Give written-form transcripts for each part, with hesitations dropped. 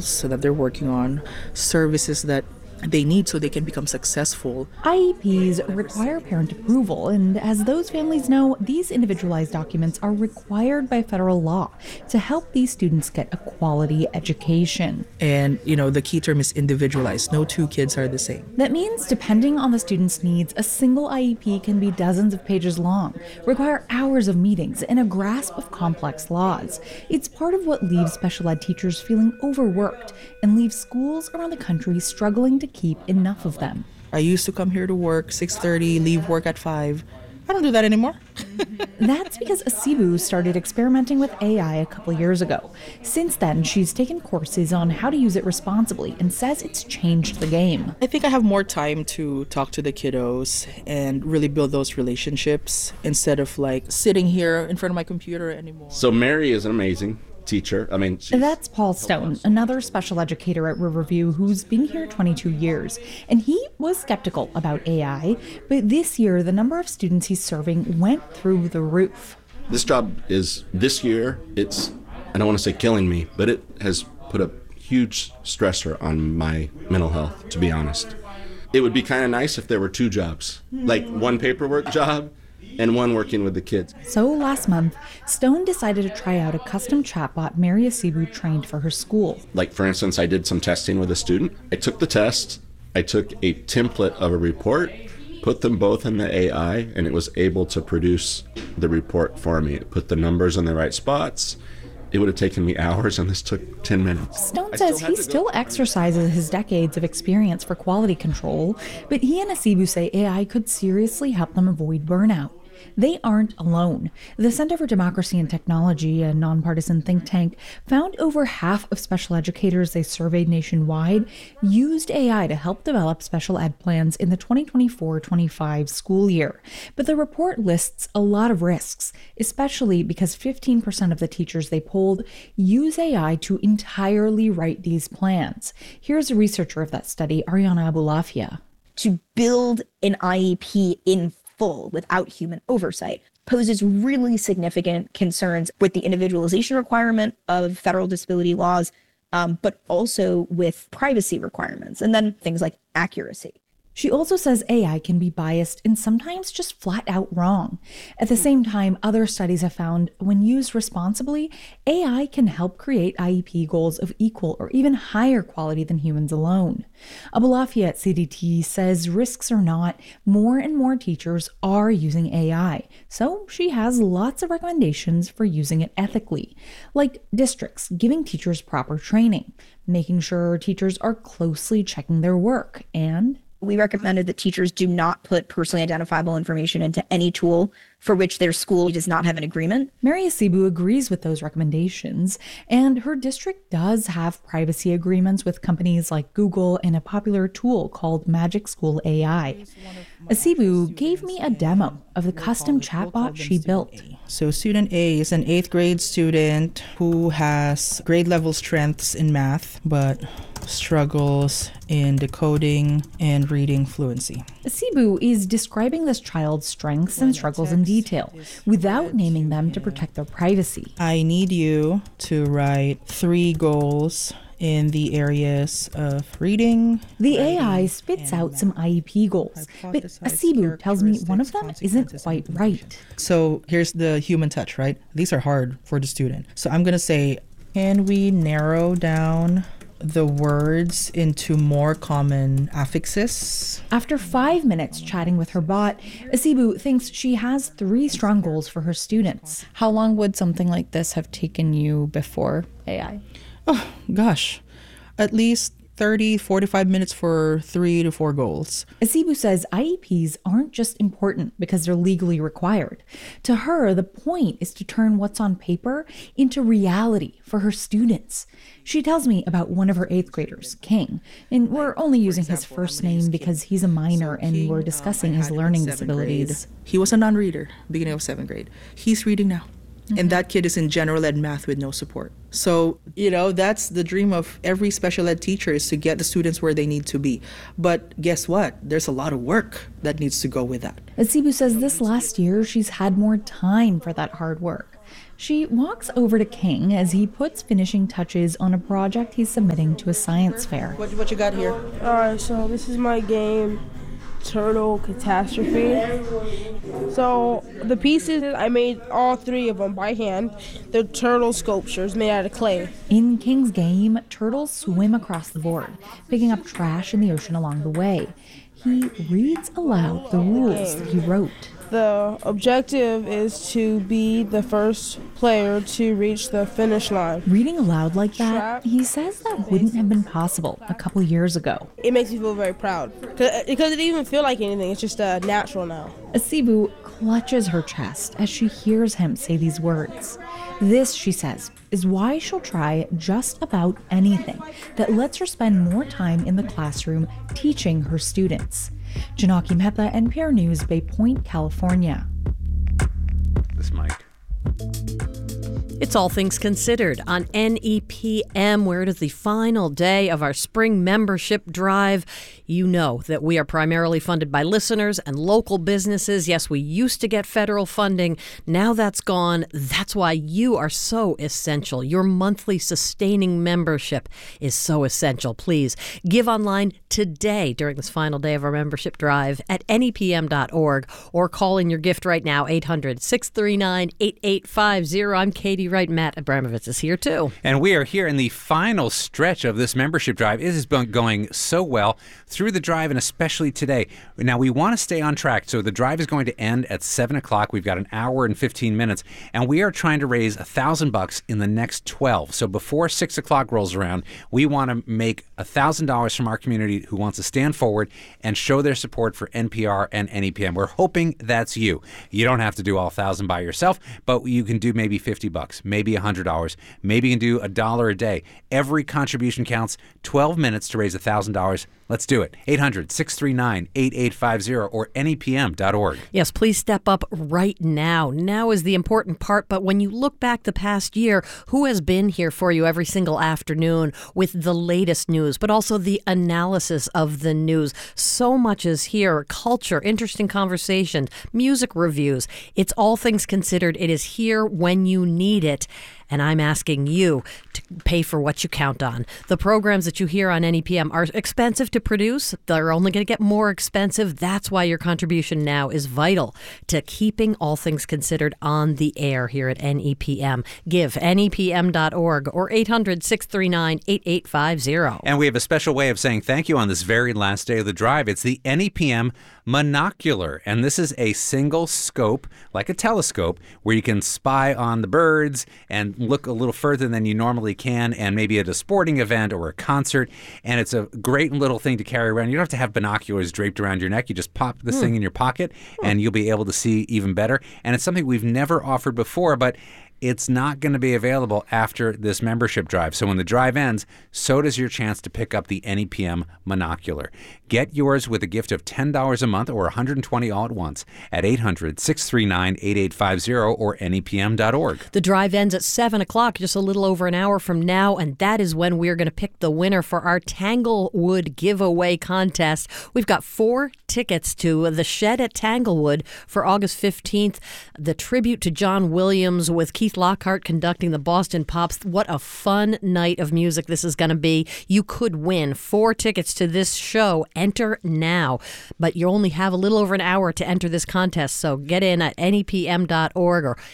goals that they're working on, services that they need so they can become successful. IEPs require parent approval, and as those families know, these individualized documents are required by federal law to help these students get a quality education. And, the key term is individualized. No two kids are the same. That means depending on the student's needs, a single IEP can be dozens of pages long, require hours of meetings, and a grasp of complex laws. It's part of what leaves special ed teachers feeling overworked and leaves schools around the country struggling to keep enough of them. I used to come here to work 6:30, leave work at 5. I don't do that anymore. That's because Asibu started experimenting with AI a couple years ago. Since then, she's taken courses on how to use it responsibly and says it's changed the game. I think I have more time to talk to the kiddos and really build those relationships instead of sitting here in front of my computer anymore. So Mary is an amazing teacher. That's Paul Stone, another special educator at Riverview who's been here 22 years. And he was skeptical about AI, but this year the number of students he's serving went through the roof. This job is, this year, I don't want to say killing me, but it has put a huge stressor on my mental health, to be honest. It would be kind of nice if there were two jobs, like one paperwork job and one working with the kids. So last month, Stone decided to try out a custom chatbot Mary Asibu trained for her school. For instance, I did some testing with a student. I took the test, I took a template of a report, put them both in the AI, and it was able to produce the report for me. It put the numbers in the right spots. It would have taken me hours, and this took 10 minutes. Stone says he still exercises his decades of experience for quality control, but he and Asibu say AI could seriously help them avoid burnout. They aren't alone. The Center for Democracy and Technology, a nonpartisan think tank, found over half of special educators they surveyed nationwide used AI to help develop special ed plans in the 2024-25 school year. But the report lists a lot of risks, especially because 15% of the teachers they polled use AI to entirely write these plans. Here's a researcher of that study, Ariana Abulafia. To build an IEP in full without human oversight poses really significant concerns with the individualization requirement of federal disability laws, but also with privacy requirements, and then things like accuracy. She also says AI can be biased and sometimes just flat out wrong. At the same time, other studies have found when used responsibly, AI can help create IEP goals of equal or even higher quality than humans alone. Abulafia at CDT says risks or not, more and more teachers are using AI. So she has lots of recommendations for using it ethically, like districts giving teachers proper training, making sure teachers are closely checking their work, and we recommended that teachers do not put personally identifiable information into any tool for which their school does not have an agreement. Mary Asibu agrees with those recommendations, and her district does have privacy agreements with companies like Google and a popular tool called Magic School AI. Asibu gave me a demo of the custom chatbot she built. So student A is an 8th grade student who has grade level strengths in math, but struggles in decoding and reading fluency. Asibu is describing this child's strengths and struggles in detail, without naming them to protect their privacy. I need you to write 3 goals in the areas of reading. The AI spits out some IEP goals, but Asibu tells me one of them isn't quite right. So here's the human touch, right? These are hard for the student. So I'm going to say, can we narrow down the words into more common affixes? After 5 minutes chatting with her bot, Asibu thinks she has 3 strong goals for her students. How long would something like this have taken you before AI? Oh, gosh. At least 45 minutes for 3 to 4 goals. Asibu says IEPs aren't just important because they're legally required. To her, the point is to turn what's on paper into reality for her students. She tells me about one of her 8th graders, King, and we're only using his first name because he's a minor and we're discussing his learning disabilities. He was a non-reader beginning of 7th grade. He's reading now. And that kid is in general ed math with no support. So, that's the dream of every special ed teacher, is to get the students where they need to be. But guess what? There's a lot of work that needs to go with that. Asibu says this last year she's had more time for that hard work. She walks over to King as he puts finishing touches on a project he's submitting to a science fair. What you got here? Alright, so this is my game, Turtle Catastrophe. So the pieces, I made all 3 of them by hand. They're turtle sculptures made out of clay. In King's game, turtles swim across the board, picking up trash in the ocean along the way. He reads aloud the rules that he wrote. The objective is to be the first player to reach the finish line. Reading aloud like that, he says that wouldn't have been possible a couple years ago. It makes me feel very proud because it didn't even feel like anything. It's just natural now. Asibu clutches her chest as she hears him say these words. This, she says, is why she'll try just about anything that lets her spend more time in the classroom teaching her students. Janaki Mehta, NPR News, Bay Point, California. This mic. It's All Things Considered on NEPM, where it is the final day of our spring membership drive. You know that we are primarily funded by listeners and local businesses. Yes, we used to get federal funding. Now that's gone. That's why you are so essential. Your monthly sustaining membership is so essential. Please give online today during this final day of our membership drive at nepm.org or call in your gift right now, 800-639-8850. I'm Katie Wright. Matt Abramovitz is here too. And we are here in the final stretch of this membership drive. It has been going so well through the drive and especially today. Now, we want to stay on track. So the drive is going to end at 7 o'clock. We've got an hour and 15 minutes. And we are trying to raise $1,000 in the next 12. So before 6 o'clock rolls around, we want to make $1,000 from our community who wants to stand forward and show their support for NPR and NEPM. We're hoping that's you. You don't have to do all 1,000 by yourself, but you can do maybe $50, maybe $100, maybe you can do $1 a day. Every contribution counts. 12 minutes to raise $1,000. Let's do it. 800-639-8850 or nepm.org. Yes, please step up right now. Now is the important part, but when you look back the past year, who has been here for you every single afternoon with the latest news, but also the analysis of the news? So much is here. Culture, interesting conversations, music reviews. It's All Things Considered. It is here when you need it. And I'm asking you to pay for what you count on. The programs that you hear on NEPM are expensive to produce. They're only going to get more expensive. That's why your contribution now is vital to keeping All Things Considered on the air here at NEPM. Give nepm.org or 800-639-8850. And we have a special way of saying thank you on this very last day of the drive. It's the NEPM Monocular. And this is a single scope, like a telescope, where you can spy on the birds and look a little further than you normally can, and maybe at a sporting event or a concert. And it's a great little thing to carry around. You don't have to have binoculars draped around your neck. You just pop this thing in your pocket and you'll be able to see even better. And it's something we've never offered before, but it's not going to be available after this membership drive. So when the drive ends, so does your chance to pick up the NEPM Monocular. Get yours with a gift of $10 a month or $120 all at once at 800-639-8850 or nepm.org. The drive ends at 7 o'clock, just a little over an hour from now, and that is when we're going to pick the winner for our Tanglewood giveaway contest. We've got 4 tickets to the Shed at Tanglewood for August 15th, the tribute to John Williams with Keith Lockhart conducting the Boston Pops. What a fun night of music this is going to be. You could win 4 tickets to this show. Enter now. But you only have a little over an hour to enter this contest, so get in at nepm.org or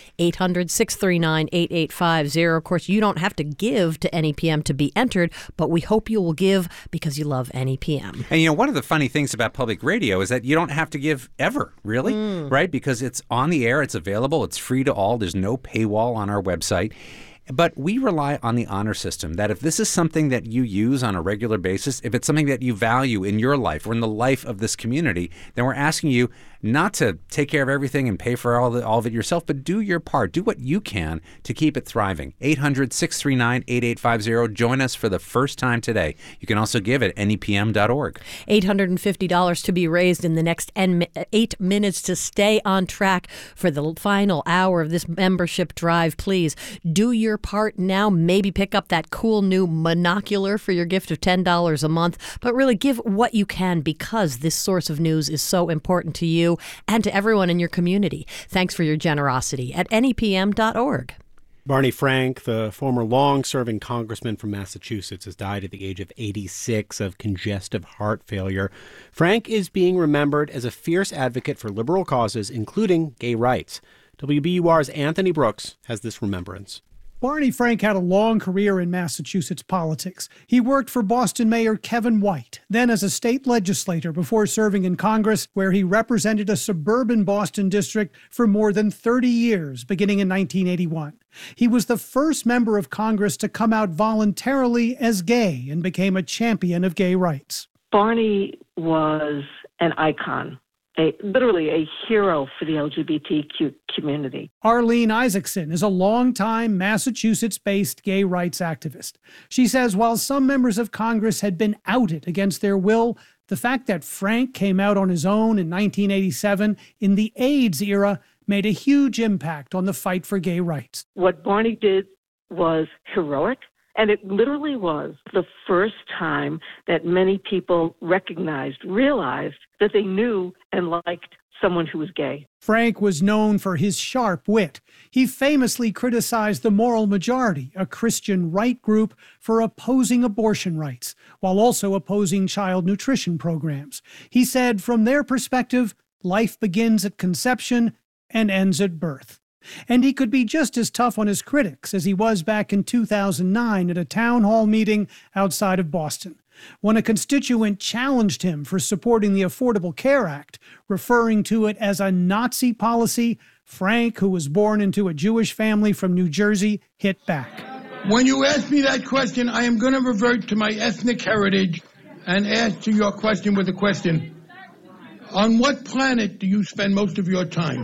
800-639-8850. Of course, you don't have to give to NEPM to be entered, but we hope you will give because you love NEPM. And, you know, one of the funny things about public radio is that you don't have to give ever, really, right? Because it's on the air, it's available, it's free to all, there's no paywall on our website. But we rely on the honor system, that if this is something that you use on a regular basis, if it's something that you value in your life or in the life of this community, then we're asking you not to take care of everything and pay for all of it yourself, but do your part. Do what you can to keep it thriving. 800-639-8850. Join us for the first time today. You can also give at nepm.org. $850 to be raised in the next 8 minutes to stay on track for the final hour of this membership drive. Please do your part now. Maybe pick up that cool new monocular for your gift of $10 a month, but really give what you can because this source of news is so important to you and to everyone in your community. Thanks for your generosity at nepm.org. Barney Frank, the former long-serving congressman from Massachusetts, has died at the age of 86 of congestive heart failure. Frank is being remembered as a fierce advocate for liberal causes, including gay rights. WBUR's Anthony Brooks has this remembrance. Barney Frank had a long career in Massachusetts politics. He worked for Boston Mayor Kevin White, then as a state legislator before serving in Congress, where he represented a suburban Boston district for more than 30 years, beginning in 1981. He was the first member of Congress to come out voluntarily as gay and became a champion of gay rights. Barney was an icon. Literally a hero for the LGBTQ community. Arlene Isaacson is a longtime Massachusetts-based gay rights activist. She says while some members of Congress had been outed against their will, the fact that Frank came out on his own in 1987 in the AIDS era made a huge impact on the fight for gay rights. What Barney did was heroic. And it literally was the first time that many people realized that they knew and liked someone who was gay. Frank was known for his sharp wit. He famously criticized the Moral Majority, a Christian right group, for opposing abortion rights, while also opposing child nutrition programs. He said, from their perspective, life begins at conception and ends at birth. And he could be just as tough on his critics as he was back in 2009 at a town hall meeting outside of Boston, when a constituent challenged him for supporting the Affordable Care Act, referring to it as a Nazi policy. Frank, who was born into a Jewish family from New Jersey, hit back. When you ask me that question, I am going to revert to my ethnic heritage and answer your question with a question. On what planet do you spend most of your time?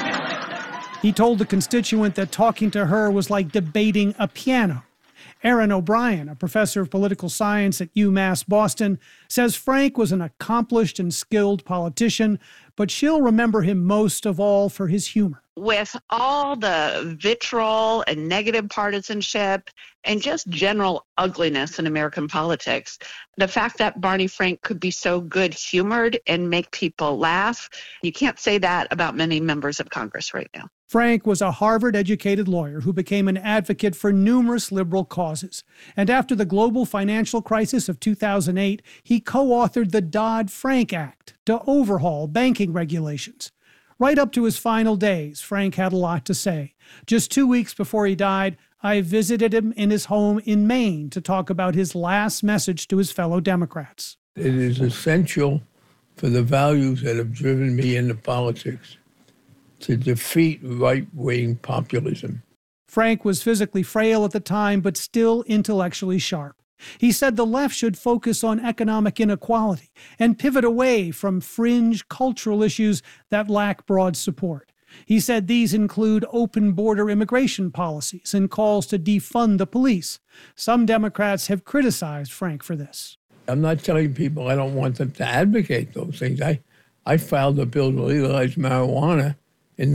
He told the constituent that talking to her was like debating a piano. Erin O'Brien, a professor of political science at UMass Boston, says Frank was an accomplished and skilled politician, but she'll remember him most of all for his humor. With all the vitriol and negative partisanship and just general ugliness in American politics, the fact that Barney Frank could be so good-humored and make people laugh, you can't say that about many members of Congress right now. Frank was a Harvard-educated lawyer who became an advocate for numerous liberal causes. And after the global financial crisis of 2008, he co-authored the Dodd-Frank Act to overhaul banking regulations. Right up to his final days, Frank had a lot to say. Just 2 weeks before he died, I visited him in his home in Maine to talk about his last message to his fellow Democrats. It is essential for the values that have driven me into politics to defeat right-wing populism. Frank was physically frail at the time, but still intellectually sharp. He said the left should focus on economic inequality and pivot away from fringe cultural issues that lack broad support. He said these include open border immigration policies and calls to defund the police. Some Democrats have criticized Frank for this. I'm not telling people I don't want them to advocate those things. I filed a bill to legalize marijuana in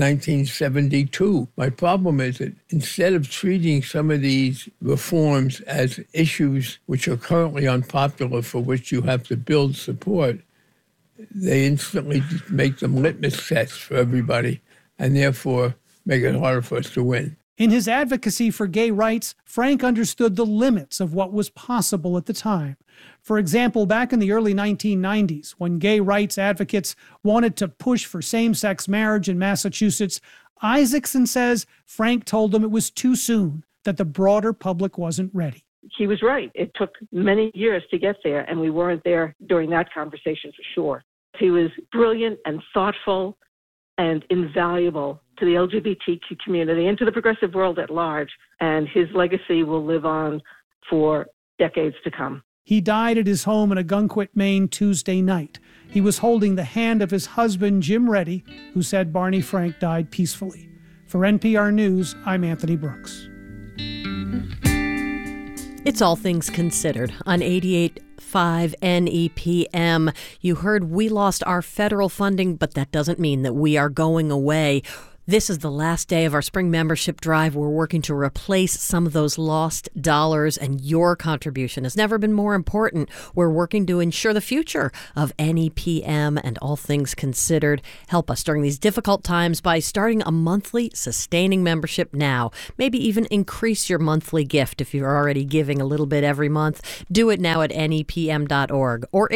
1972. My problem is that instead of treating some of these reforms as issues which are currently unpopular for which you have to build support, they instantly just make them litmus tests for everybody and therefore make it harder for us to win. In his advocacy for gay rights, Frank understood the limits of what was possible at the time. For example, back in the early 1990s, when gay rights advocates wanted to push for same-sex marriage in Massachusetts, Isaacson says Frank told them it was too soon, that the broader public wasn't ready. He was right. It took many years to get there, and we weren't there during that conversation for sure. He was brilliant and thoughtful and invaluable to the LGBTQ community and to the progressive world at large, and his legacy will live on for decades to come. He died at his home in Ogunquit, Maine, Tuesday night. He was holding the hand of his husband, Jim Reddy, who said Barney Frank died peacefully. For NPR News, I'm Anthony Brooks. It's All Things Considered on 88.5 NEPM. You heard we lost our federal funding, but that doesn't mean that we are going away. This is the last day of our spring membership drive. We're working to replace some of those lost dollars, and your contribution has never been more important. We're working to ensure the future of NEPM and All Things Considered. Help us during these difficult times by starting a monthly sustaining membership now. Maybe even increase your monthly gift if you're already giving a little bit every month. Do it now at NEPM.org or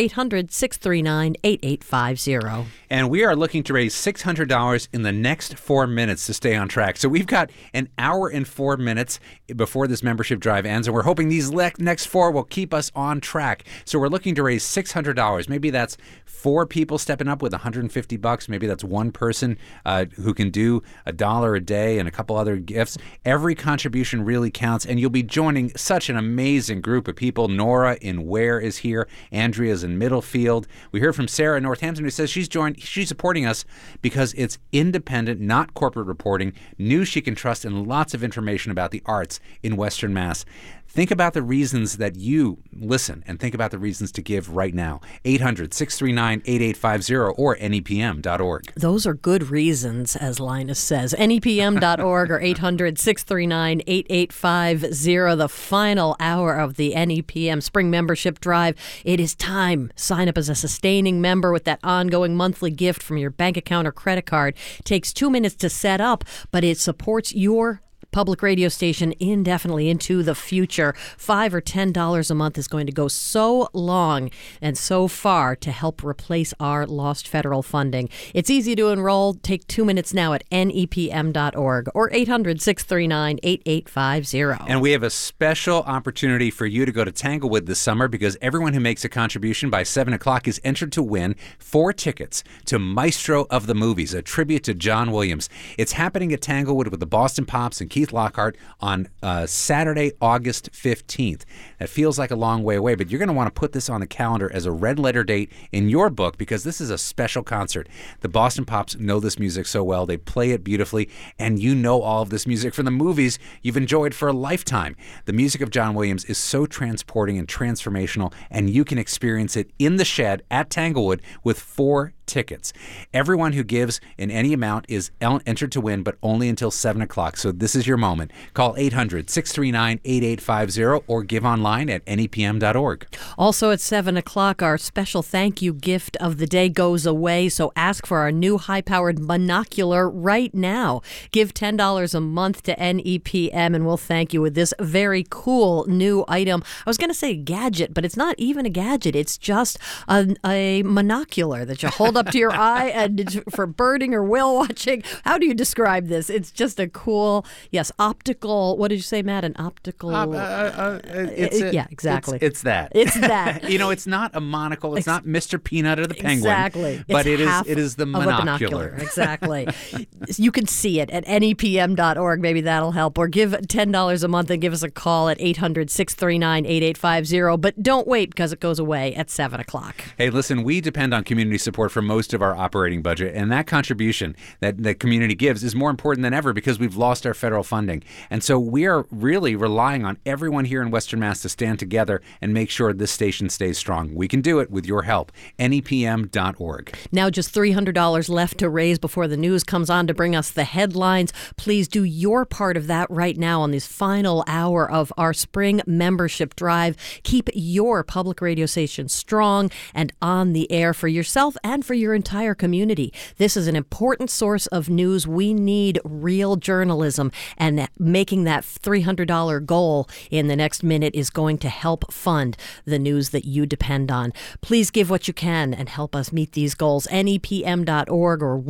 800-639-8850. And we are looking to raise $600 in the next 4 minutes to stay on track. So we've got an hour and 4 minutes before this membership drive ends, and we're hoping these next 4 will keep us on track. So we're looking to raise $600. Maybe that's 4 people stepping up with $150. Maybe that's one person who can do $1 a day and a couple other gifts. Every contribution really counts, and you'll be joining such an amazing group of people. Nora in Ware is here. Andrea's in Middlefield. We heard from Sarah in Northampton, who says she's supporting us because it's independent, not corporate reporting, news she can trust, and lots of information about the arts in Western Mass. Think about the reasons that you listen, and think about the reasons to give right now. 800-639-8850 or NEPM.org. Those are good reasons, as Linus says. NEPM.org or 800-639-8850. The final hour of the NEPM Spring Membership Drive. It is time. Sign up as a sustaining member with that ongoing monthly gift from your bank account or credit card. It takes 2 minutes to set up, but it supports your public radio station indefinitely into the future. $5 or $10 a month is going to go so long and so far to help replace our lost federal funding. It's easy to enroll. Take 2 minutes now at NEPM.org or 800-639-8850. And we have a special opportunity for you to go to Tanglewood this summer, because everyone who makes a contribution by 7 o'clock is entered to win 4 tickets to Maestro of the Movies, a tribute to John Williams. It's happening at Tanglewood with the Boston Pops and Keith Lockhart on Saturday, August 15th. That feels like a long way away, but you're going to want to put this on the calendar as a red letter date in your book, because this is a special concert. The Boston Pops know this music so well. They play it beautifully, and you know all of this music from the movies you've enjoyed for a lifetime. The music of John Williams is so transporting and transformational, and you can experience it in the shed at Tanglewood with 4 tickets. Everyone who gives in any amount is entered to win, but only until 7 o'clock. So this is your moment. Call 800-639-8850 or give online at NEPM.org. Also at 7 o'clock, our special thank you gift of the day goes away. So ask for our new high-powered monocular right now. Give $10 a month to NEPM, and we'll thank you with this very cool new item. I was going to say gadget, but it's not even a gadget. It's just a monocular that you hold up to your eye and it's for birding or whale watching. How do you describe this? It's just a cool, yes, optical. What did you say, Matt? An optical. Yeah, exactly. It's that. It's that. It's not a monocle. It's not Mr. Peanut or the Penguin. Exactly. But it is the monocular. Exactly. You can see it at NEPM.org. Maybe that'll help. Or give $10 a month and give us a call at 800-639-8850. But don't wait, because it goes away at 7 o'clock. Hey, listen, we depend on community support for most of our operating budget, and that contribution that the community gives is more important than ever because we've lost our federal funding. And so we are really relying on everyone here in Western Mass to stand together and make sure this station stays strong. We can do it with your help. NEPM.org. Now just $300 left to raise before the news comes on to bring us the headlines. Please do your part of that right now on this final hour of our spring membership drive. Keep your public radio station strong and on the air for yourself and for your entire community. This is an important source of news. We need real journalism, and making that $300 goal in the next minute is going to help fund the news that you depend on. Please give what you can and help us meet these goals. NEPM.org or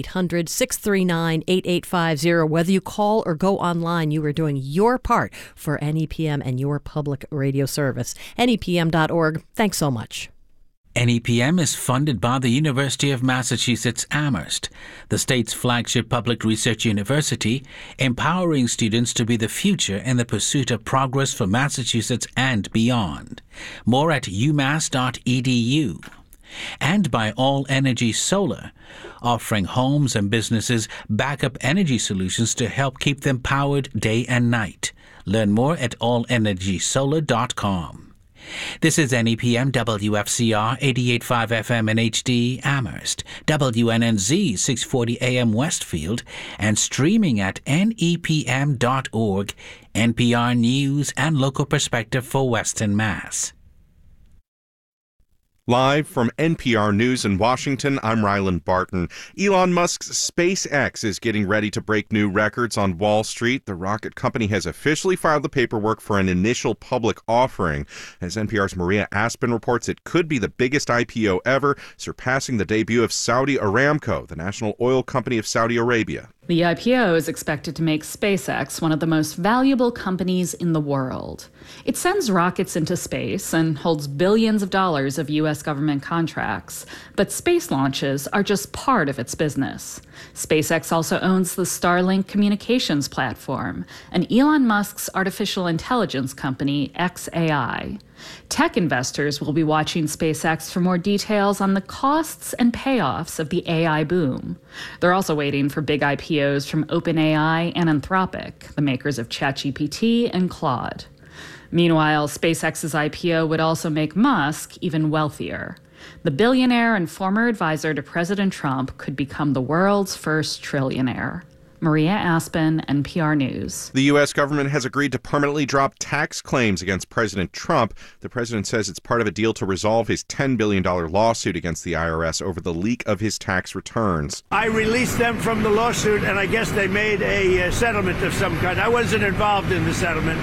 1-800-639-8850. Whether you call or go online, you are doing your part for NEPM and your public radio service. NEPM.org. Thanks so much. NEPM is funded by the University of Massachusetts Amherst, the state's flagship public research university, empowering students to be the future in the pursuit of progress for Massachusetts and beyond. More at umass.edu. And by All Energy Solar, offering homes and businesses backup energy solutions to help keep them powered day and night. Learn more at allenergysolar.com. This is NEPM WFCR 88.5 FM in HD Amherst, WNNZ 640 AM Westfield, and streaming at nepm.org, NPR News and local perspective for Western Mass. Live from NPR News in Washington, I'm Ryland Barton. Elon Musk's SpaceX is getting ready to break new records on Wall Street. The rocket company has officially filed the paperwork for an initial public offering. As NPR's Maria Aspen reports, it could be the biggest IPO ever, surpassing the debut of Saudi Aramco, the national oil company of Saudi Arabia. The IPO is expected to make SpaceX one of the most valuable companies in the world. It sends rockets into space and holds billions of dollars of U.S. government contracts, but space launches are just part of its business. SpaceX also owns the Starlink communications platform and Elon Musk's artificial intelligence company, xAI. Tech investors will be watching SpaceX for more details on the costs and payoffs of the AI boom. They're also waiting for big IPOs from OpenAI and Anthropic, the makers of ChatGPT and Claude. Meanwhile, SpaceX's IPO would also make Musk even wealthier. The billionaire and former advisor to President Trump could become the world's first trillionaire. Maria Aspen, NPR News. The U.S. government has agreed to permanently drop tax claims against President Trump. The president says it's part of a deal to resolve his $10 billion lawsuit against the IRS over the leak of his tax returns. I released them from the lawsuit, and I guess they made a settlement of some kind. I wasn't involved in the settlement.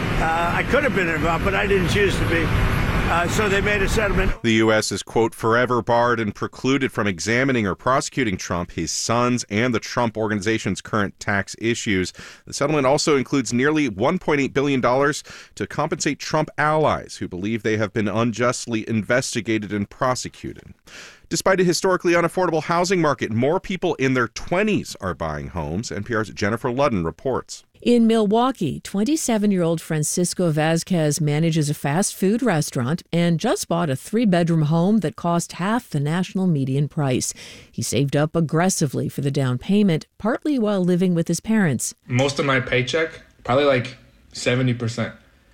I could have been involved, but I didn't choose to be. So they made a settlement. The U.S. is, quote, forever barred and precluded from examining or prosecuting Trump, his sons, and the Trump Organization's current tax issues. The settlement also includes nearly $1.8 billion to compensate Trump allies who believe they have been unjustly investigated and prosecuted. Despite a historically unaffordable housing market, more people in their 20s are buying homes. NPR's Jennifer Ludden reports. In Milwaukee, 27-year-old Francisco Vazquez manages a fast food restaurant and just bought a 3-bedroom home that cost half the national median price. He saved up aggressively for the down payment, partly while living with his parents. Most of my paycheck, probably like 70%,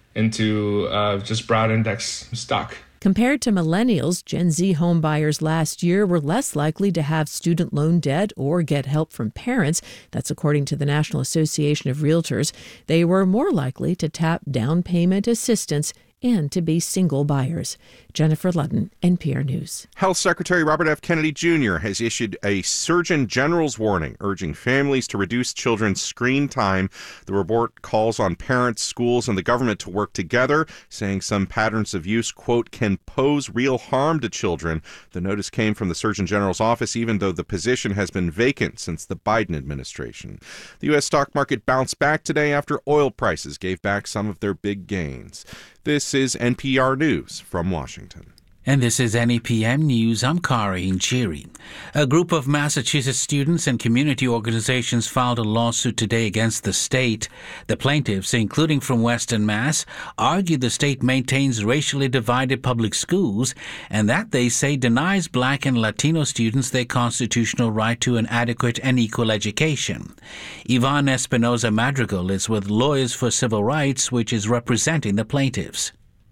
into just broad index stock. Compared to millennials, Gen Z homebuyers last year were less likely to have student loan debt or get help from parents. That's according to the National Association of Realtors. They were more likely to tap down payment assistance and to be single buyers. Jennifer Ludden, NPR News. Health Secretary Robert F. Kennedy Jr. has issued a Surgeon General's warning, urging families to reduce children's screen time. The report calls on parents, schools, and the government to work together, saying some patterns of use, quote, can pose real harm to children. The notice came from the Surgeon General's office, even though the position has been vacant since the Biden administration. The U.S. stock market bounced back today after oil prices gave back some of their big gains. This is NPR News from Washington. And this is NEPM News. I'm Karine Cheery. A group of Massachusetts students and community organizations filed a lawsuit today against the state. The plaintiffs, including from Western Mass, argue the state maintains racially divided public schools and that they say denies Black and Latino students their constitutional right to an adequate and equal education. Yvonne Espinoza Madrigal is with Lawyers for Civil Rights, which is representing the plaintiffs.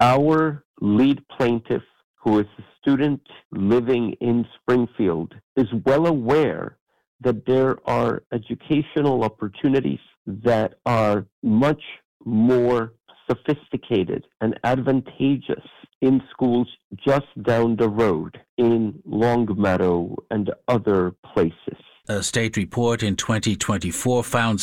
Our lead plaintiff, who is a student living in Springfield, is well aware that there are educational opportunities that are much more sophisticated and advantageous in schools just down the road in Longmeadow and other places. A state report in 2024 found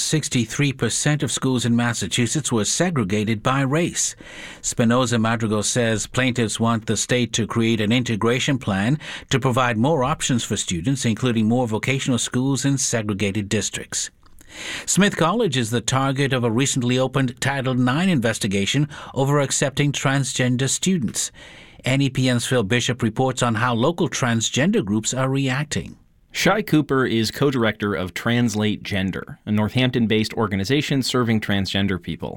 63% of schools in Massachusetts were segregated by race. Spinoza Madrigal says plaintiffs want the state to create an integration plan to provide more options for students, including more vocational schools in segregated districts. Smith College is the target of a recently opened Title IX investigation over accepting transgender students. NEPM's Phil Bishop reports on how local transgender groups are reacting. Shai Cooper is co-director of Translate Gender, a Northampton-based organization serving transgender people.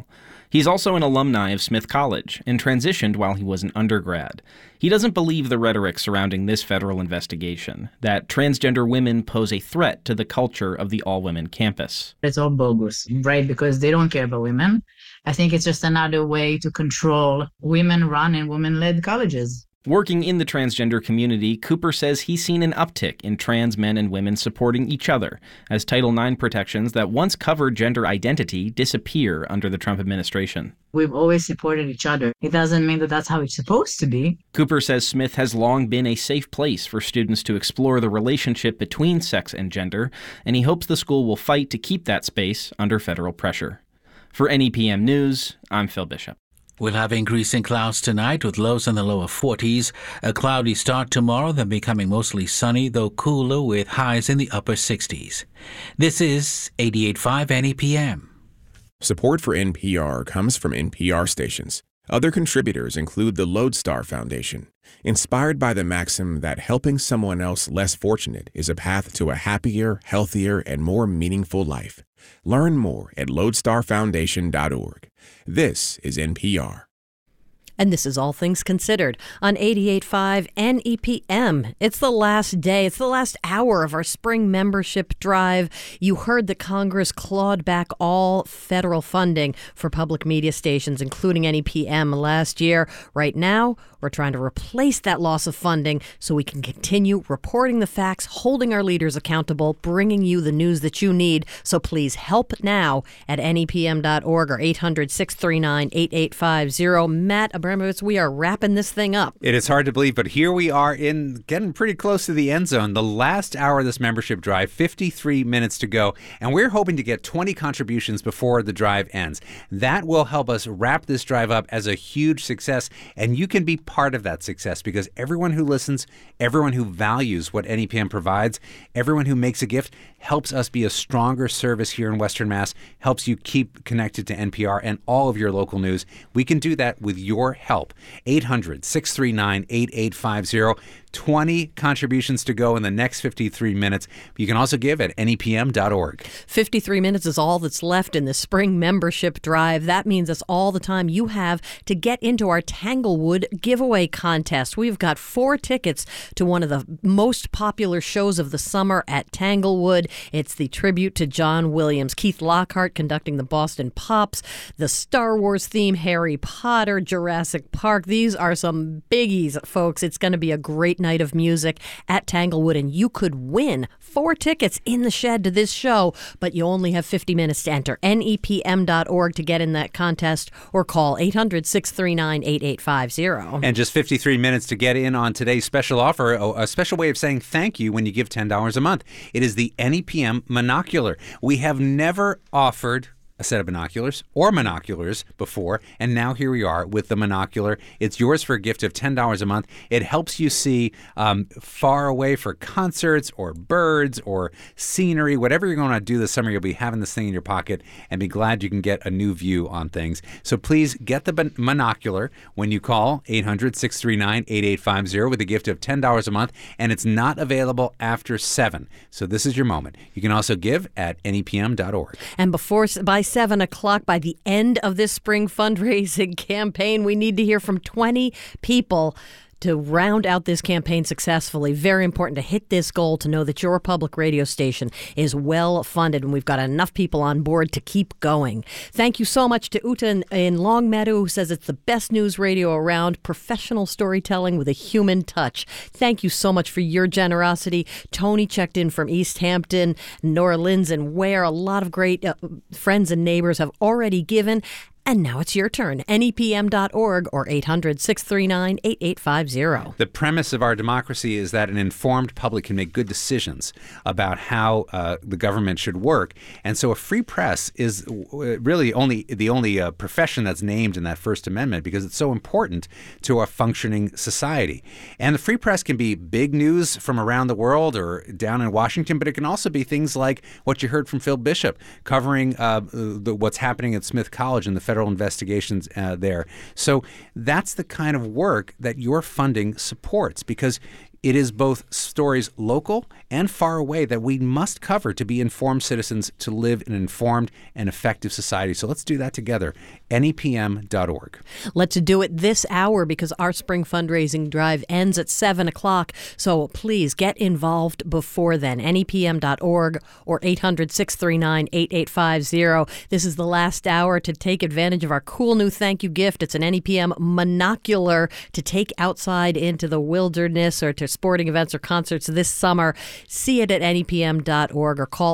He's also an alumni of Smith College and transitioned while he was an undergrad. He doesn't believe the rhetoric surrounding this federal investigation, that transgender women pose a threat to the culture of the all-women campus. It's all bogus, right? Because they don't care about women. I think it's just another way to control women-run and women-led colleges. Working in the transgender community, Cooper says he's seen an uptick in trans men and women supporting each other as Title IX protections that once covered gender identity disappear under the Trump administration. We've always supported each other. It doesn't mean that that's how it's supposed to be. Cooper says Smith has long been a safe place for students to explore the relationship between sex and gender, and he hopes the school will fight to keep that space under federal pressure. For NEPM News, I'm Phil Bishop. We'll have increasing clouds tonight with lows in the lower 40s. A cloudy start tomorrow, then becoming mostly sunny, though cooler with highs in the upper 60s. This is 88.5 NEPM. Support for NPR comes from NPR stations. Other contributors include the Lodestar Foundation, inspired by the maxim that helping someone else less fortunate is a path to a happier, healthier, and more meaningful life. Learn more at lodestarfoundation.org. This is NPR. And this is All Things Considered on 88.5 NEPM. It's the last day. It's the last hour of our spring membership drive. You heard that Congress clawed back all federal funding for public media stations, including NEPM, last year. Right now, we're trying to replace that loss of funding so we can continue reporting the facts, holding our leaders accountable, bringing you the news that you need. So please help now at NEPM.org or 800-639-8850. Matt Abramovitz, we are wrapping this thing up. It is hard to believe, but here we are getting pretty close to the end zone. The last hour of this membership drive, 53 minutes to go, and we're hoping to get 20 contributions before the drive ends. That will help us wrap this drive up as a huge success, and you can be part of that success because everyone who listens, everyone who values what NEPM provides, everyone who makes a gift helps us be a stronger service here in Western Mass, helps you keep connected to NPR and all of your local news. We can do that with your help. 800-639-8850. 20 contributions to go in the next 53 minutes. You can also give at NEPM.org. 53 minutes is all that's left in the spring membership drive. That means it's all the time you have to get into our Tanglewood giveaway contest. We've got 4 tickets to one of the most popular shows of the summer at Tanglewood. It's the tribute to John Williams. Keith Lockhart conducting the Boston Pops, the Star Wars theme, Harry Potter, Jurassic Park. These are some biggies, folks. It's going to be a great night of music at Tanglewood, and you could win 4 tickets in the shed to this show, but you only have 50 minutes to enter. NEPM.org to get in that contest, or call 800-639-8850. And just 53 minutes to get in on today's special offer, a special way of saying thank you when you give $10 a month. It is the NEPM Monocular. We have never offered a set of binoculars or monoculars before, and now here we are with the Monocular. It's yours for a gift of $10 a month. It helps you see far away for concerts or birds or scenery. Whatever you're going to do this summer, you'll be having this thing in your pocket and be glad you can get a new view on things. So please get the Monocular when you call 800-639-8850 with a gift of $10 a month, and it's not available after 7. So this is your moment. You can also give at NEPM.org. And by 7 o'clock, by the end of this spring fundraising campaign, we need to hear from 20 people to round out this campaign successfully. Very important to hit this goal, to know that your public radio station is well funded and we've got enough people on board to keep going. Thank you so much to Uta in Longmeadow, who says it's the best news radio around, professional storytelling with a human touch. Thank you so much for your generosity. Tony checked in from East Hampton, Nora Lynn's and Ware. A lot of great friends and neighbors have already given. And now it's your turn. NEPM.org or 800-639-8850. The premise of our democracy is that an informed public can make good decisions about how the government should work. And so a free press is really the only profession that's named in that First Amendment because it's so important to a functioning society. And the free press can be big news from around the world or down in Washington, but it can also be things like what you heard from Phil Bishop covering what's happening at Smith College and the federal investigations there. So that's the kind of work that your funding supports, because It is both stories local and far away that we must cover to be informed citizens to live in an informed and effective society. So let's do that together. NEPM.org. Let's do it this hour because our spring fundraising drive ends at 7 o'clock. So please get involved before then. NEPM.org or 800-639-8850. This is the last hour to take advantage of our cool new thank you gift. It's an NEPM monocular to take outside into the wilderness or to sporting events or concerts this summer. See it at NEPM.org or call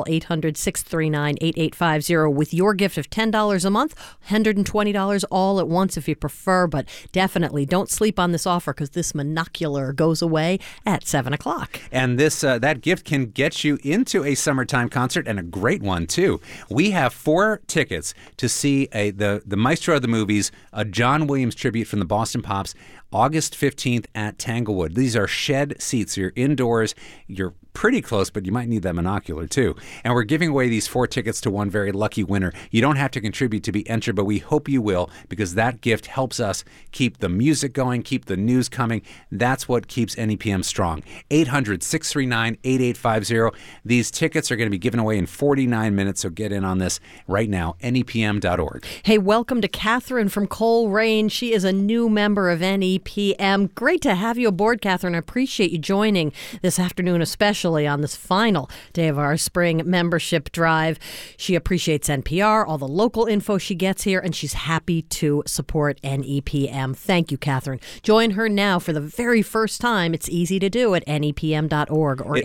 800-639-8850 with your gift of $10 a month, $120 all at once if you prefer, but definitely don't sleep on this offer because this monocular goes away at 7 o'clock. And this that gift can get you into a summertime concert, and a great one, too. We have 4 tickets to see the maestro of the movies, a John Williams tribute from the Boston Pops, August 15th at Tanglewood. These are shed seats. So you're indoors. You're pretty close, but you might need that monocular too. And we're giving away these 4 tickets to one very lucky winner. You don't have to contribute to be entered, but we hope you will, because that gift helps us keep the music going, keep the news coming. That's what keeps NEPM strong. 800-639-8850. These tickets are going to be given away in 49 minutes, so get in on this right now. NEPM.org. Hey, welcome to Catherine from Coleraine. She is a new member of NEPM. Great to have you aboard, Catherine. I appreciate you joining this afternoon, especially on this final day of our spring membership drive. She appreciates NPR, all the local info she gets here, and she's happy to support NEPM. Thank you, Catherine. Join her now for the very first time. It's easy to do at NEPM.org or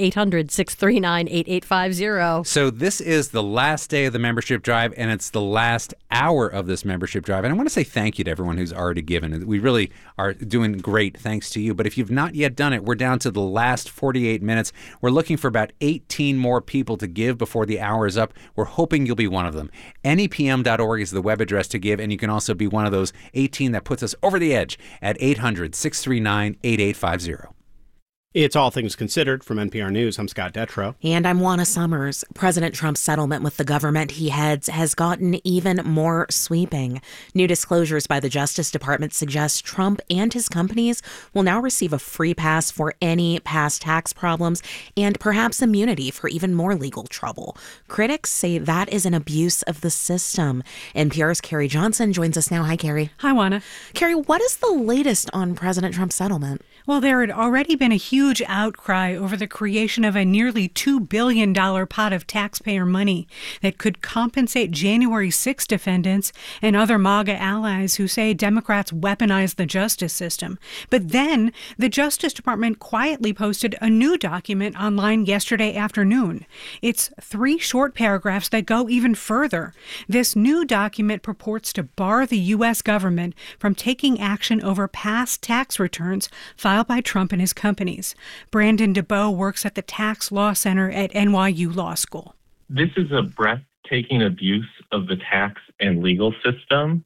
800-639-8850. So this is the last day of the membership drive, and it's the last hour of this membership drive. And I want to say thank you to everyone who's already given. We really are doing great thanks to you. But if you've not yet done it, we're down to the last 48 minutes. We're looking for about 18 more people to give before the hour is up. We're hoping you'll be one of them. NEPM.org is the web address to give, and you can also be one of those 18 that puts us over the edge at 800-639-8850. It's All Things Considered from NPR News. I'm Scott Detrow. And I'm Juana Summers. President Trump's settlement with the government he heads has gotten even more sweeping. New disclosures by the Justice Department suggest Trump and his companies will now receive a free pass for any past tax problems and perhaps immunity for even more legal trouble. Critics say that is an abuse of the system. NPR's Carrie Johnson joins us now. Hi, Carrie. Hi, Juana. Carrie, what is the latest on President Trump's settlement? Well, there had already been a huge outcry over the creation of a nearly $2 billion pot of taxpayer money that could compensate January 6 defendants and other MAGA allies who say Democrats weaponized the justice system. But then the Justice Department quietly posted a new document online yesterday afternoon. It's 3 short paragraphs that go even further. This new document purports to bar the U.S. government from taking action over past tax returns filed by Trump and his companies. Brandon DeBow works at the Tax Law Center at NYU Law School. This is a breathtaking abuse of the tax and legal system.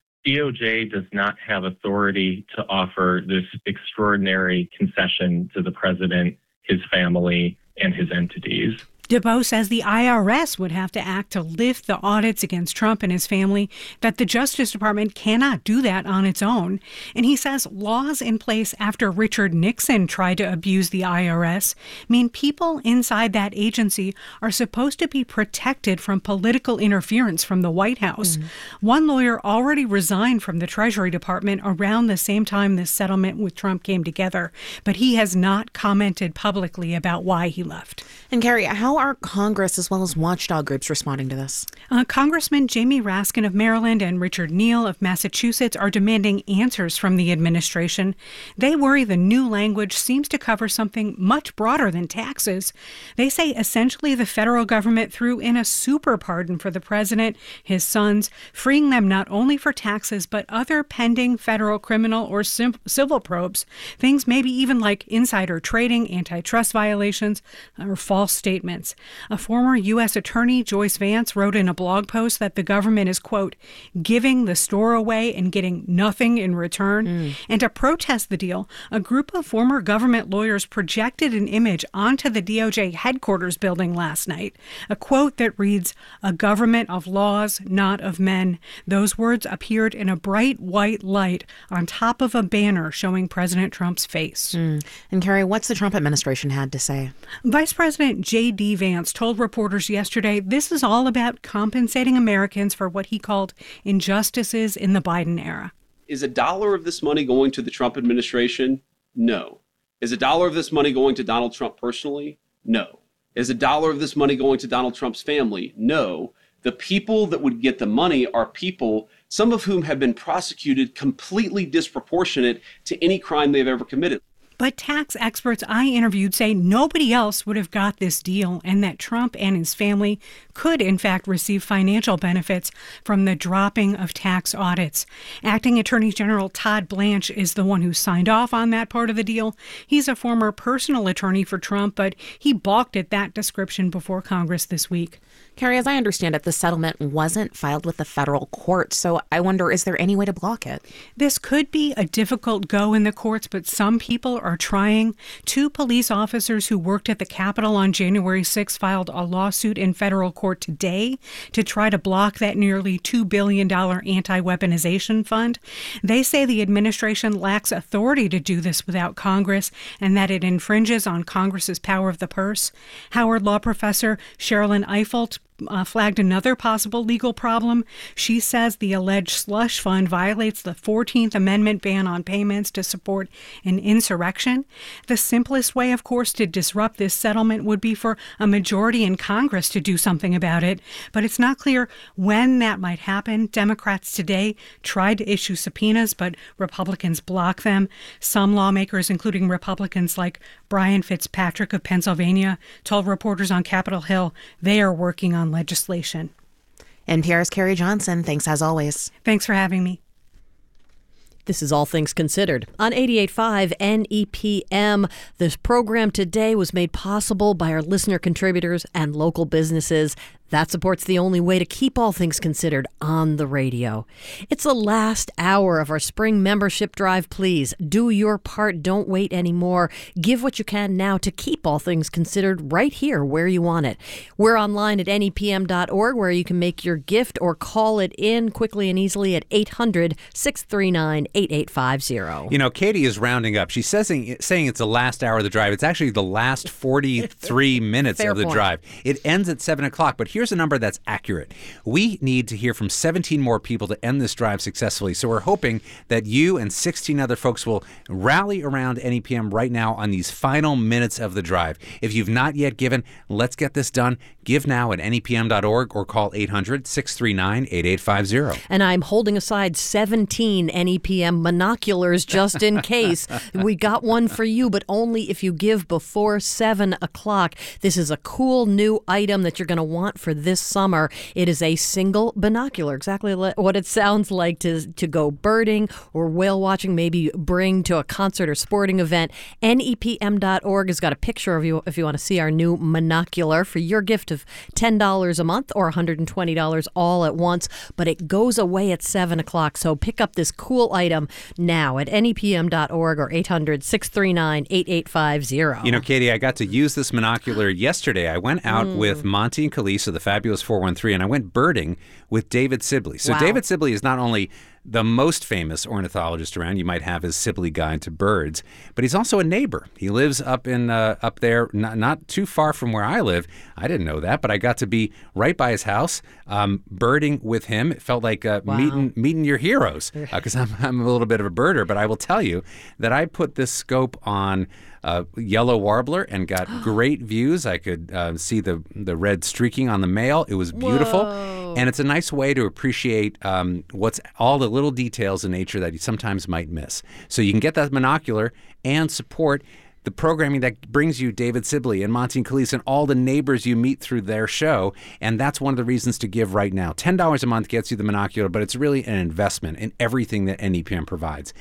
DOJ does not have authority to offer this extraordinary concession to the president, his family, and his entities. DeBow says the IRS would have to act to lift the audits against Trump and his family, that the Justice Department cannot do that on its own. And he says laws in place after Richard Nixon tried to abuse the IRS mean people inside that agency are supposed to be protected from political interference from the White House. One lawyer already resigned from the Treasury Department around the same time this settlement with Trump came together, but he has not commented publicly about why he left. And Carrie, how are Congress as well as watchdog groups responding to this? Congressman Jamie Raskin of Maryland and Richard Neal of Massachusetts are demanding answers from the administration. They worry the new language seems to cover something much broader than taxes. They say essentially the federal government threw in a super pardon for the president, his sons, freeing them not only for taxes but other pending federal criminal or civil probes, things maybe even like insider trading, antitrust violations, or false statements. evidence. A former U.S. attorney, Joyce Vance, wrote in a blog post that the government is, quote, giving the store away and getting nothing in return. And to protest the deal, a group of former government lawyers projected an image onto the DOJ headquarters building last night, a quote that reads, "A government of laws, not of men." Those words appeared in a bright white light on top of a banner showing President Trump's face. And Carrie, what's the Trump administration had to say? Vice President J.D. Vance told reporters yesterday this is all about compensating Americans for what he called injustices in the Biden era. Is $1 of this money going to the Trump administration? No. Is $1 of this money going to Donald Trump personally? No. Is $1 of this money going to Donald Trump's family? No. The people that would get the money are people, some of whom have been prosecuted completely disproportionate to any crime they've ever committed. But tax experts I interviewed say nobody else would have got this deal and that Trump and his family could, in fact, receive financial benefits from the dropping of tax audits. Acting Attorney General Todd Blanche is the one who signed off on that part of the deal. He's a former personal attorney for Trump, but he balked at that description before Congress this week. Carrie, as I understand it, the settlement wasn't filed with the federal court, so I wonder, is there any way to block it? This could be a difficult go in the courts, but some people are trying. 2 police officers who worked at the Capitol on January 6 filed a lawsuit in federal court today to try to block that nearly $2 billion anti-weaponization fund. They say the administration lacks authority to do this without Congress and that it infringes on Congress's power of the purse. Howard Law professor Sherilyn Ifill flagged another possible legal problem. She says the alleged slush fund violates the 14th Amendment ban on payments to support an insurrection. The simplest way, of course, to disrupt this settlement would be for a majority in Congress to do something about it, but it's not clear when that might happen. Democrats today tried to issue subpoenas, but Republicans blocked them. Some lawmakers, including Republicans like Brian Fitzpatrick of Pennsylvania, told reporters on Capitol Hill they are working on legislation. NPR's Carrie Johnson. Thanks as always. Thanks for having me. This is All Things Considered on 88.5 NEPM. This program today was made possible by our listener contributors and local businesses. That support's the only way to keep All Things Considered on the radio. It's the last hour of our spring membership drive. Please do your part. Don't wait anymore. Give what you can now to keep All Things Considered right here where you want it. We're online at nepm.org where you can make your gift or call it in quickly and easily at 800-639-8850. You know, Katie is rounding up. She's saying it's the last hour of the drive. It's actually the last 43 minutes of the drive. It ends at 7 o'clock, but here's a number that's accurate. We need to hear from 17 more people to end this drive successfully. So we're hoping that you and 16 other folks will rally around NEPM right now on these final minutes of the drive. If you've not yet given, let's get this done. Give now at nepm.org or call 800-639-8850. And I'm holding aside 17 NEPM monoculars just in case. We got one for you, but only if you give before 7 o'clock. This is a cool new item that you're going to want for this summer. It is a single binocular, exactly what it sounds like to go birding or whale watching, maybe bring to a concert or sporting event. NEPM.org has got a picture of you if you want to see our new monocular for your gift of $10 a month or $120 all at once, but it goes away at 7 o'clock. So pick up this cool item now at nepm.org or 800-639-8850. You know, Katie, I got to use this monocular yesterday. I went out with Monty and Khalees of the Fabulous 413, and I went birding with David Sibley. So David Sibley is not only the most famous ornithologist around. You might have his Sibley Guide to Birds, but he's also a neighbor. He lives up there, not too far from where I live. I didn't know that, but I got to be right by his house, birding with him. It felt like meeting your heroes because I'm a little bit of a birder. But I will tell you that I put this scope on yellow warbler and got great views. I could see the red streaking on the male. It was beautiful. Whoa. And it's a nice way to appreciate what's all the little details in nature that you sometimes might miss. So you can get that monocular and support the programming that brings you David Sibley and Monty and Khalees and all the neighbors you meet through their show. And that's one of the reasons to give right now. $10 a month gets you the Monocular, but it's really an investment in everything that NEPM provides.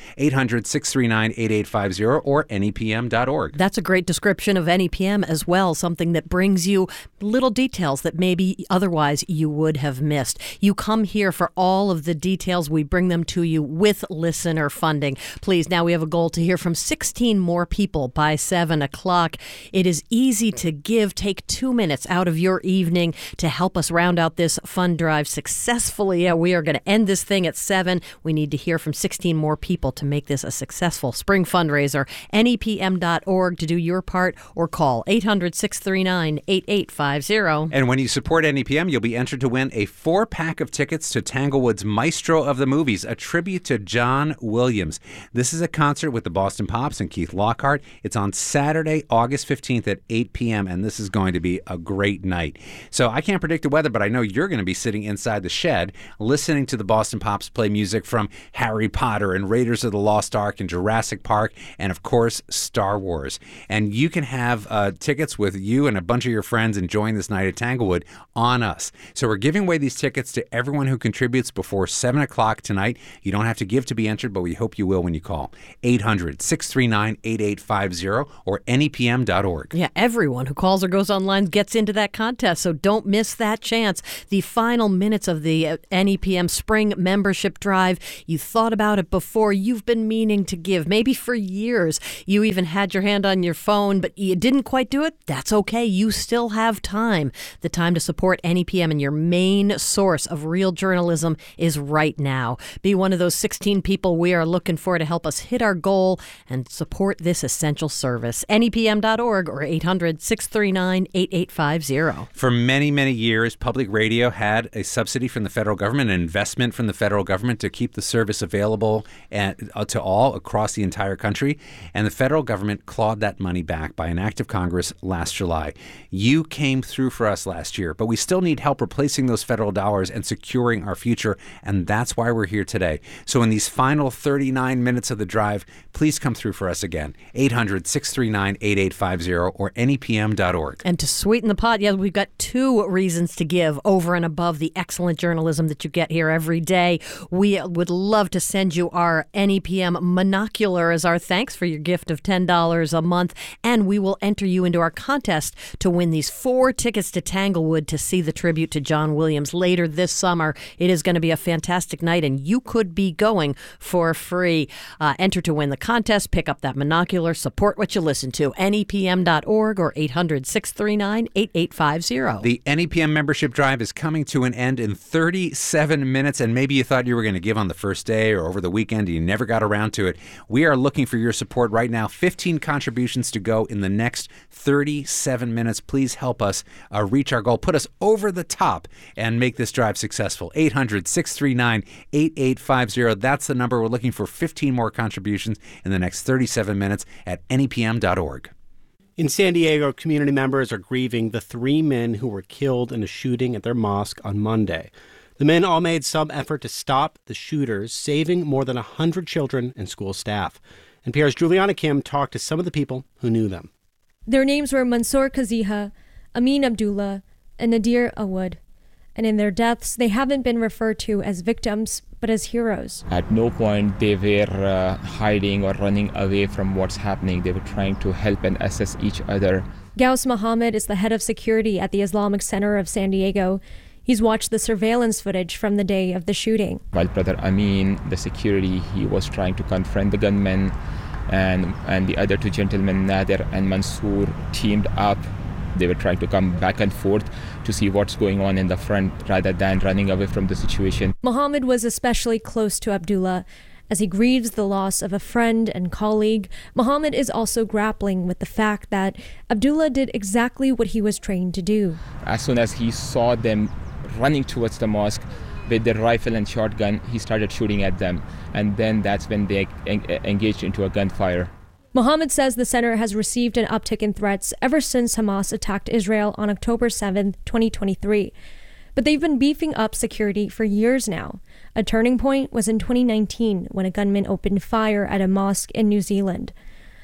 800-639-8850 or NEPM.org. That's a great description of NEPM as well, something that brings you little details that maybe otherwise you would have missed. You come here for all of the details. We bring them to you with listener funding. Please, now we have a goal to hear from 16 more people by 7 o'clock. It is easy to give. Take 2 minutes out of your evening to help us round out this fund drive successfully. We are going to end this thing at 7. We need to hear from 16 more people to make this a successful spring fundraiser. NEPM.org to do your part, or call 800-639-8850. And when you support NEPM, you'll be entered to win a 4-pack of tickets to Tanglewood's Maestro of the Movies, a tribute to John Williams. This is a concert with the Boston Pops and Keith Lockhart. It's on Saturday, August 15th at 8 p.m., and this is going to be a great night. So I can't predict the weather, but I know you're going to be sitting inside the shed listening to the Boston Pops play music from Harry Potter and Raiders of the Lost Ark and Jurassic Park and, of course, Star Wars. And you can have tickets with you and a bunch of your friends enjoying this night at Tanglewood on us. So we're giving away these tickets to everyone who contributes before 7 o'clock tonight. You don't have to give to be entered, but we hope you will when you call 800-639-8850 or NEPM.org. Yeah, everyone who calls or goes online gets into that contest, so don't miss that chance. The final minutes of the NEPM Spring Membership Drive. You thought about it before. You've been meaning to give, maybe for years. You even had your hand on your phone, but you didn't quite do it. That's okay. You still have time. The time to support NEPM, and your main source of real journalism is right now. Be one of those 16 people we are looking for to help us hit our goal and support this essential service. NEPM.org or 800-639-8850. For many, many years, public radio had a subsidy from the federal government, an investment from the federal government to keep the service available to all across the entire country. And the federal government clawed that money back by an act of Congress last July. You came through for us last year, but we still need help replacing those federal dollars and securing our future. And that's why we're here today. So in these final 39 minutes of the drive, please come through for us again. 800-639-8850 or NEPM.org. And to sweeten the pot, yeah, we've got 2 reasons to give over and above the excellent journalism that you get here every day. We would love to send you our NEPM Monocular as our thanks for your gift of $10 a month. And we will enter you into our contest to win these 4 tickets to Tanglewood to see the tribute to John Williams later this summer. It is going to be a fantastic night, and you could be going for free. Enter to win the contest, pick up that Monocular, support what you listen to. NEPM.org or 800-639-8850. The NEPM membership drive is coming to an end in 37 minutes, and maybe you thought you were going to give on the first day or over the weekend and you never got around to it. We are looking for your support right now. 15 contributions to go in the next 37 minutes. Please help us reach our goal. Put us over the top and make this drive successful. 800-639-8850. That's the number. We're looking for 15 more contributions in the next 37 minutes at NEPM.org. In San Diego, community members are grieving the 3 men who were killed in a shooting at their mosque on Monday. The men all made some effort to stop the shooters, saving more than 100 children and school staff. NPR's Juliana Kim talked to some of the people who knew them. Their names were Mansoor Kaziha, Amin Abdullah, and Nadir Awood. And in their deaths, they haven't been referred to as victims, but as heroes. At no point they were hiding or running away from what's happening. They were trying to help and assist each other. Gauss Muhammad is the head of security at the Islamic Center of San Diego. He's watched the surveillance footage from the day of the shooting. While Brother Amin, the security, he was trying to confront the gunmen, and the other 2 gentlemen, Nadir and Mansoor, teamed up. They were trying to come back and forth to see what's going on in the front rather than running away from the situation. Muhammad was especially close to Abdullah. As he grieves the loss of a friend and colleague, Muhammad is also grappling with the fact that Abdullah did exactly what he was trained to do. As soon as he saw them running towards the mosque with their rifle and shotgun, he started shooting at them. And then that's when they engaged into a gunfire. Muhammad says the center has received an uptick in threats ever since Hamas attacked Israel on October 7, 2023. But they've been beefing up security for years now. A turning point was in 2019 when a gunman opened fire at a mosque in New Zealand.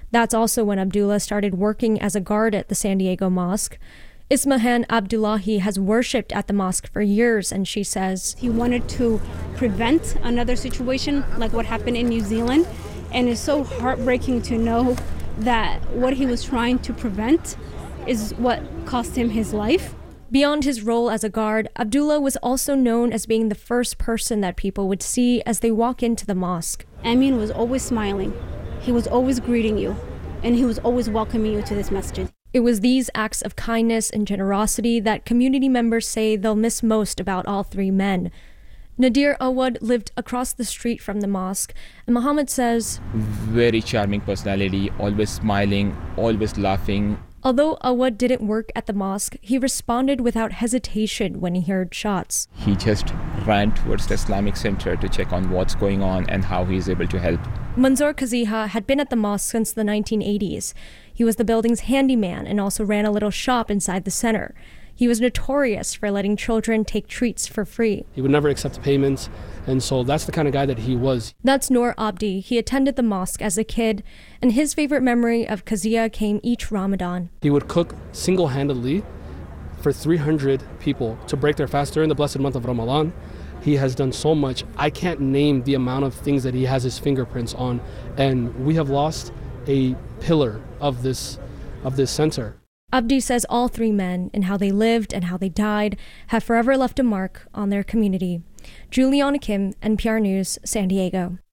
That's also when Abdullah started working as a guard at the San Diego mosque. Ismahan Abdullahi has worshipped at the mosque for years, and she says he wanted to prevent another situation like what happened in New Zealand, and it's so heartbreaking to know that what he was trying to prevent is what cost him his life. Beyond his role as a guard, Abdullah was also known as being the first person that people would see as they walk into the mosque. Amin was always smiling. He was always greeting you, and he was always welcoming you to this masjid. It was these acts of kindness and generosity that community members say they'll miss most about all three men. Nadir Awad lived across the street from the mosque, and Muhammad says, very charming personality, always smiling, always laughing. Although Awad didn't work at the mosque, he responded without hesitation when he heard shots. He just ran towards the Islamic Center to check on what's going on and how he's able to help. Manzoor Kaziha had been at the mosque since the 1980s. He was the building's handyman and also ran a little shop inside the center. He was notorious for letting children take treats for free. He would never accept payments, and so that's the kind of guy that he was. That's Noor Abdi. He attended the mosque as a kid, and his favorite memory of Kazia came each Ramadan. He would cook single-handedly for 300 people to break their fast during the blessed month of Ramadan. He has done so much. I can't name the amount of things that he has his fingerprints on, and we have lost a pillar of this center. Abdi says all three men, and how they lived and how they died, have forever left a mark on their community. Juliana Kim, NPR News, San Diego.